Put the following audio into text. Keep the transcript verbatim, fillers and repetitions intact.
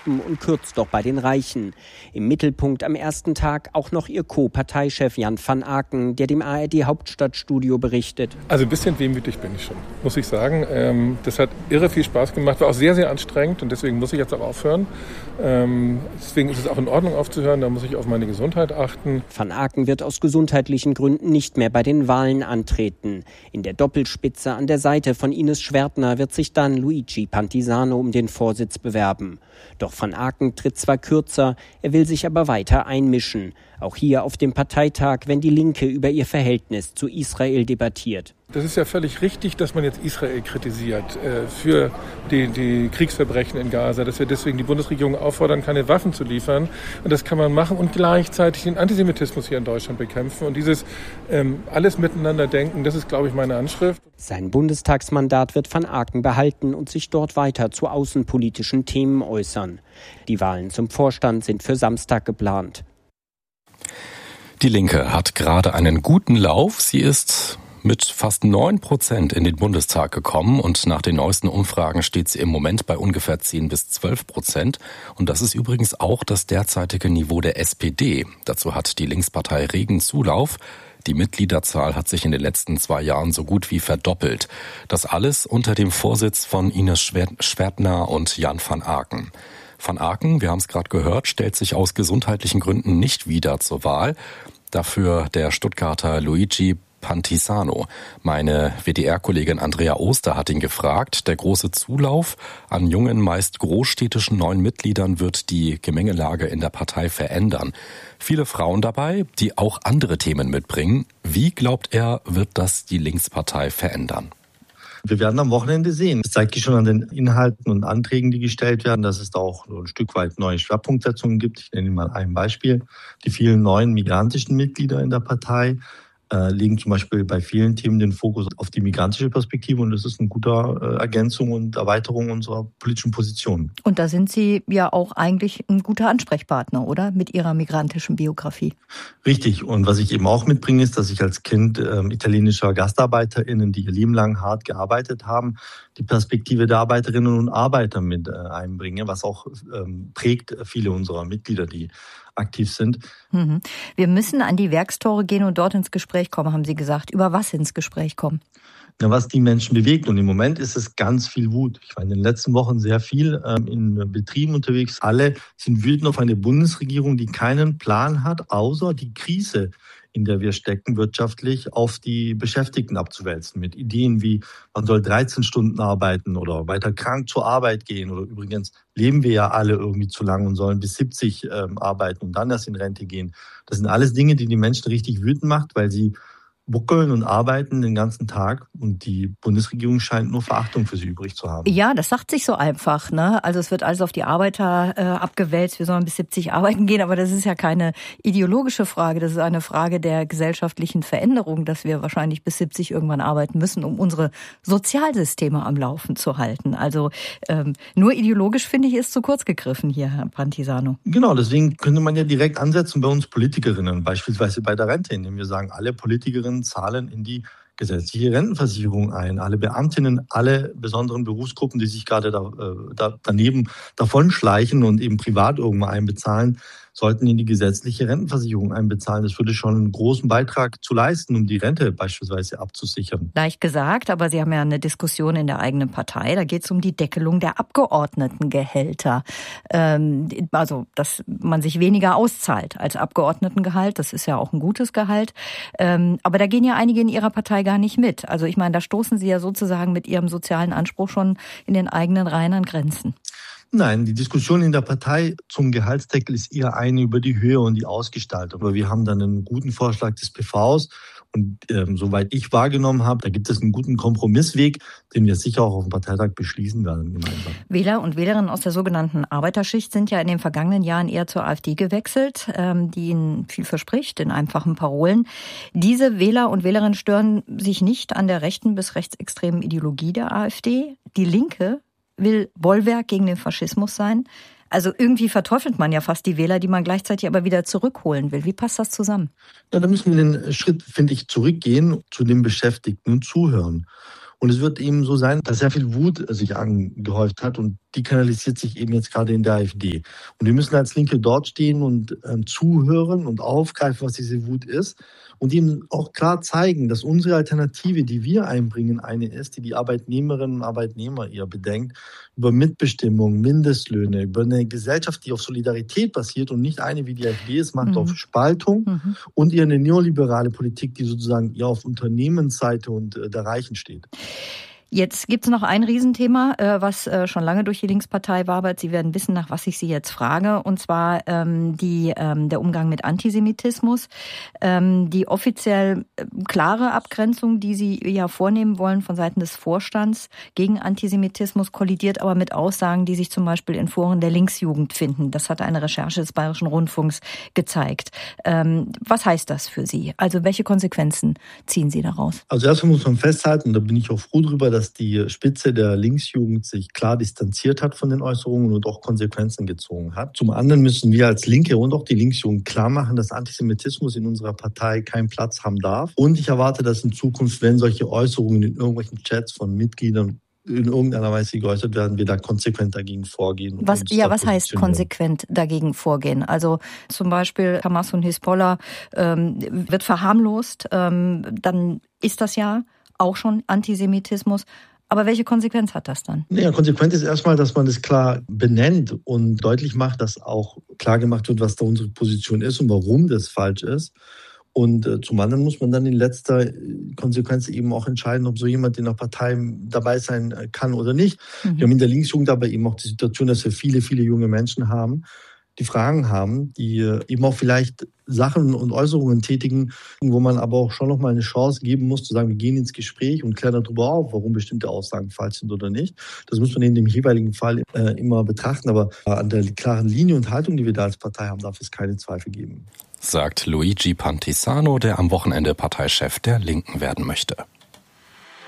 und Armen und kürzt doch bei den Reichen. Im Mittelpunkt am ersten Tag auch noch ihr Co-Parteichef Jan van Aken, der dem A R D-Hauptstadtstudio berichtet. Also ein bisschen wehmütig bin ich schon, muss ich sagen. Ähm, das hat irre viel Spaß gemacht, war auch sehr, sehr anstrengend und deswegen muss ich jetzt auch aufhören. Ähm, deswegen ist es auch in Ordnung aufzuhören, da muss ich auf meine Gesundheit achten. Van Aken wird aus gesundheitlichen Gründen nicht mehr bei den Wahlen antreten. In der Doppelspitze an der Seite von Ines Schwertner wird sich dann Luigi Pantisano um den Vorsitz bewerben. Doch Van Aken tritt zwar kürzer, er will sich aber weiter einmischen. Auch hier auf dem Parteitag, wenn die Linke über ihr Verhältnis zu Israel debattiert. Das ist ja völlig richtig, dass man jetzt Israel kritisiert äh, für die, die Kriegsverbrechen in Gaza, dass wir deswegen die Bundesregierung auffordern, keine Waffen zu liefern. Und das kann man machen und gleichzeitig den Antisemitismus hier in Deutschland bekämpfen. Und dieses ähm, alles miteinander denken, das ist, glaube ich, meine Anschrift. Sein Bundestagsmandat wird Van Aken behalten und sich dort weiter zu außenpolitischen Themen äußern. Die Wahlen zum Vorstand sind für Samstag geplant. Die Linke hat gerade einen guten Lauf. Sie ist mit fast neun Prozent in den Bundestag gekommen und nach den neuesten Umfragen steht sie im Moment bei ungefähr zehn bis zwölf Prozent. Und das ist übrigens auch das derzeitige Niveau der S P D. Dazu hat die Linkspartei regen Zulauf. Die Mitgliederzahl hat sich in den letzten zwei Jahren so gut wie verdoppelt. Das alles unter dem Vorsitz von Ines Schwertner und Jan van Aken. Van Aken, wir haben es gerade gehört, stellt sich aus gesundheitlichen Gründen nicht wieder zur Wahl. Dafür der Stuttgarter Luigi Pantisano. Meine W D R-Kollegin Andrea Oster hat ihn gefragt. Der große Zulauf an jungen, meist großstädtischen neuen Mitgliedern wird die Gemengelage in der Partei verändern. Viele Frauen dabei, die auch andere Themen mitbringen. Wie, glaubt er, wird das die Linkspartei verändern? Wir werden am Wochenende sehen. Das zeigt sich schon an den Inhalten und Anträgen, die gestellt werden, dass es da auch ein Stück weit neue Schwerpunktsetzungen gibt. Ich nenne Ihnen mal ein Beispiel. Die vielen neuen migrantischen Mitglieder in der Partei äh, legen zum Beispiel bei vielen Themen den Fokus auf die migrantische Perspektive und das ist eine gute äh, Ergänzung und Erweiterung unserer politischen Position. Und da sind Sie ja auch eigentlich ein guter Ansprechpartner, oder? Mit Ihrer migrantischen Biografie. Richtig. Und was ich eben auch mitbringe, ist, dass ich als Kind ähm, italienischer GastarbeiterInnen, die ihr Leben lang hart gearbeitet haben, die Perspektive der Arbeiterinnen und Arbeiter mit äh, einbringe, was auch ähm, prägt viele unserer Mitglieder, die aktiv sind. Mhm. Wir müssen an die Werkstore gehen und dort ins Gespräch kommen, haben Sie gesagt. Über was ins Gespräch kommen? Ja, was die Menschen bewegt. Und im Moment ist es ganz viel Wut. Ich war in den letzten Wochen sehr viel ähm, in Betrieben unterwegs. Alle sind wütend auf eine Bundesregierung, die keinen Plan hat, außer die Krise, in der wir stecken, wirtschaftlich auf die Beschäftigten abzuwälzen. Mit Ideen wie, man soll dreizehn Stunden arbeiten oder weiter krank zur Arbeit gehen. Oder übrigens leben wir ja alle irgendwie zu lang und sollen bis siebzig ähm, arbeiten und dann erst in Rente gehen. Das sind alles Dinge, die die Menschen richtig wütend macht, weil sie buckeln und arbeiten den ganzen Tag und die Bundesregierung scheint nur Verachtung für sie übrig zu haben. Ja, das sagt sich so einfach, ne? Also es wird alles auf die Arbeiter äh, abgewälzt, wir sollen bis siebzig arbeiten gehen, aber das ist ja keine ideologische Frage, das ist eine Frage der gesellschaftlichen Veränderung, dass wir wahrscheinlich bis siebzig irgendwann arbeiten müssen, um unsere Sozialsysteme am Laufen zu halten. Also ähm, nur ideologisch, finde ich, ist zu kurz gegriffen hier, Herr Pantisano. Genau, deswegen könnte man ja direkt ansetzen bei uns Politikerinnen, beispielsweise bei der Rente, indem wir sagen, alle Politikerinnen zahlen in die gesetzliche Rentenversicherung ein. Alle Beamtinnen, alle besonderen Berufsgruppen, die sich gerade da, da, daneben davonschleichen und eben privat irgendwo einbezahlen, sollten in die gesetzliche Rentenversicherung einbezahlen. Das würde schon einen großen Beitrag zu leisten, um die Rente beispielsweise abzusichern. Leicht gesagt, aber Sie haben ja eine Diskussion in der eigenen Partei. Da geht es um die Deckelung der Abgeordnetengehälter. Ähm, also, dass man sich weniger auszahlt als Abgeordnetengehalt. Das ist ja auch ein gutes Gehalt. Ähm, aber da gehen ja einige in Ihrer Partei gar nicht mit. Also ich meine, da stoßen Sie ja sozusagen mit Ihrem sozialen Anspruch schon in den eigenen Reihen an Grenzen. Nein, die Diskussion in der Partei zum Gehaltsdeckel ist eher eine über die Höhe und die Ausgestaltung. Aber wir haben dann einen guten Vorschlag des P Vs und ähm, soweit ich wahrgenommen habe, da gibt es einen guten Kompromissweg, den wir sicher auch auf dem Parteitag beschließen werden gemeinsam. Wähler und Wählerinnen aus der sogenannten Arbeiterschicht sind ja in den vergangenen Jahren eher zur AfD gewechselt, ähm, die ihnen viel verspricht in einfachen Parolen. Diese Wähler und Wählerinnen stören sich nicht an der rechten bis rechtsextremen Ideologie der AfD. Die Linke will Bollwerk gegen den Faschismus sein. Also irgendwie verteufelt man ja fast die Wähler, die man gleichzeitig aber wieder zurückholen will. Wie passt das zusammen? Ja, da müssen wir den Schritt, finde ich, zurückgehen zu den Beschäftigten und zuhören. Und es wird eben so sein, dass sehr viel Wut sich angehäuft hat und die kanalisiert sich eben jetzt gerade in der AfD. Und wir müssen als Linke dort stehen und ähm, zuhören und aufgreifen, was diese Wut ist. Und ihm auch klar zeigen, dass unsere Alternative, die wir einbringen, eine ist, die die Arbeitnehmerinnen und Arbeitnehmer eher bedenkt, über Mitbestimmung, Mindestlöhne, über eine Gesellschaft, die auf Solidarität basiert und nicht eine, wie die AfD es macht, mhm. auf Spaltung mhm. und eher eine neoliberale Politik, die sozusagen eher auf Unternehmensseite und äh, der Reichen steht. Jetzt gibt es noch ein Riesenthema, was schon lange durch die Linkspartei wabert. Sie werden wissen, nach was ich Sie jetzt frage, und zwar ähm, die, ähm, der Umgang mit Antisemitismus. Ähm, die offiziell klare Abgrenzung, die Sie ja vornehmen wollen von Seiten des Vorstands gegen Antisemitismus, kollidiert aber mit Aussagen, die sich zum Beispiel in Foren der Linksjugend finden. Das hat eine Recherche des Bayerischen Rundfunks gezeigt. Ähm, was heißt das für Sie? Also welche Konsequenzen ziehen Sie daraus? Also erstmal muss man festhalten, und da bin ich auch froh drüber, dass die Spitze der Linksjugend sich klar distanziert hat von den Äußerungen und auch Konsequenzen gezogen hat. Zum anderen müssen wir als Linke und auch die Linksjugend klar machen, dass Antisemitismus in unserer Partei keinen Platz haben darf. Und ich erwarte, dass in Zukunft, wenn solche Äußerungen in irgendwelchen Chats von Mitgliedern in irgendeiner Weise geäußert werden, wir da konsequent dagegen vorgehen. Was, ja, was heißt konsequent dagegen vorgehen? Also zum Beispiel Hamas und Hisbollah ähm, wird verharmlost, ähm, dann ist das ja auch schon Antisemitismus. Aber welche Konsequenz hat das dann? Ja, Konsequenz ist erstmal, dass man das klar benennt und deutlich macht, dass auch klar gemacht wird, was da unsere Position ist und warum das falsch ist. Und äh, zum anderen muss man dann in letzter Konsequenz eben auch entscheiden, ob so jemand in der Partei dabei sein kann oder nicht. Mhm. Wir haben in der Linksjugend aber eben auch die Situation, dass wir viele, viele junge Menschen haben, die Fragen haben, die eben auch vielleicht Sachen und Äußerungen tätigen, wo man aber auch schon noch mal eine Chance geben muss, zu sagen, wir gehen ins Gespräch und klären darüber auf, warum bestimmte Aussagen falsch sind oder nicht. Das muss man in dem jeweiligen Fall äh, immer betrachten. Aber an der klaren Linie und Haltung, die wir da als Partei haben, darf es keine Zweifel geben. Sagt Luigi Pantisano, der am Wochenende Parteichef der Linken werden möchte.